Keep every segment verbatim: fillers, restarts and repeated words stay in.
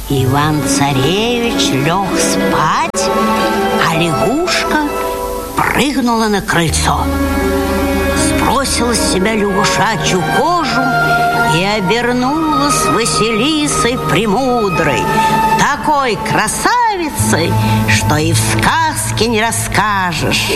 Иван-царевич лег спать, а лягушка прыгнула на крыльцо, сбросила с себя лягушачью кожу и обернулась Василисой Премудрой, такой красавицей, что и в сказке не расскажешь.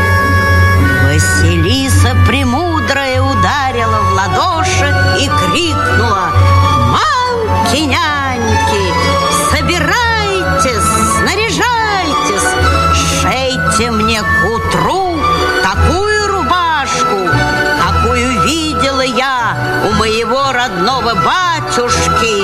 Василиса Премудрая ударила в ладоши и крикнула: «Мамки-няньки, собирайтесь, снаряжайтесь, шейте мне к утру такую рубашку, какую видела я у моего родного батюшки».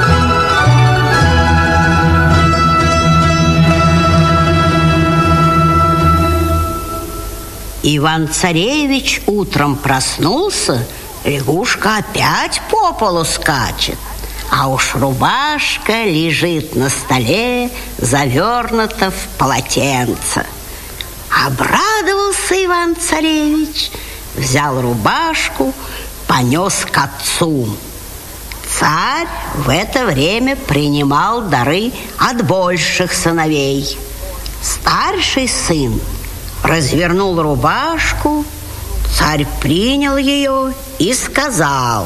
Иван-царевич утром проснулся, лягушка опять по полу скачет, а уж рубашка лежит на столе, завернута в полотенце. Обрадовался Иван-царевич, взял рубашку, понес к отцу. Царь в это время принимал дары от больших сыновей. Старший сын развернул рубашку, царь принял ее и сказал: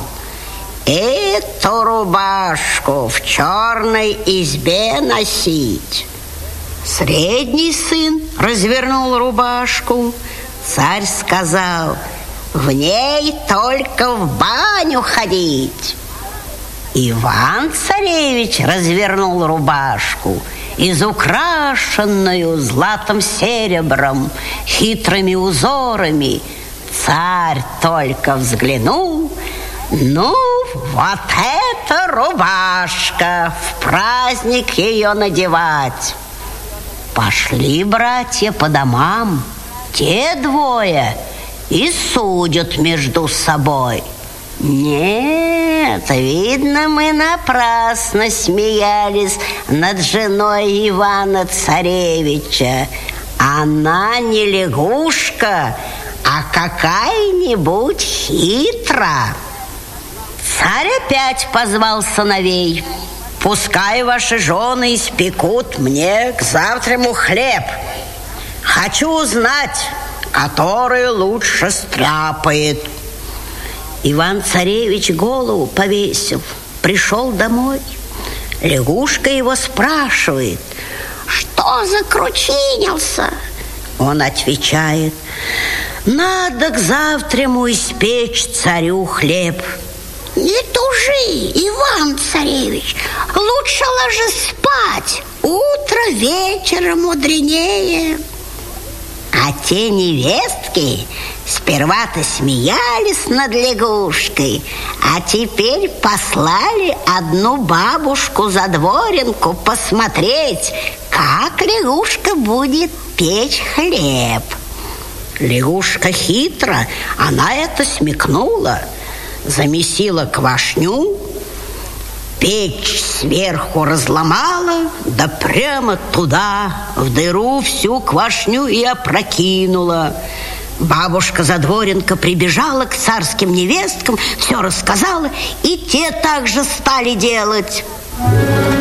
«Эту рубашку в черной избе носить». Средний сын развернул рубашку, царь сказал: «В ней только в баню ходить». Иван-царевич развернул рубашку, изукрашенную златом серебром, хитрыми узорами. Царь только взглянул: «Ну, вот эта рубашка, в праздник ее надевать». Пошли братья по домам, те двое, и судят между собой: «Нет, видно, мы напрасно смеялись над женой Ивана-царевича. Она не лягушка, а какая-нибудь хитра». Царь опять позвал сыновей: «Пускай ваши жены испекут мне к завтраму хлеб. Хочу узнать, который лучше стряпает». Иван-царевич голову повесил, пришел домой. Лягушка его спрашивает: «Что закручинился?» Он отвечает: «Надо к завтраму испечь царю хлеб». «Не тужи, Иван-царевич, лучше ложись спать, утро вечера мудренее». А те невестки сперва-то смеялись над лягушкой, а теперь послали одну бабушку за дворенку посмотреть, как лягушка будет печь хлеб. Лягушка хитро, она это смекнула, замесила квашню, печь сверху разломала, да прямо туда, в дыру, всю квашню и опрокинула. Бабушка-задворенка прибежала к царским невесткам, все рассказала, и те также стали делать.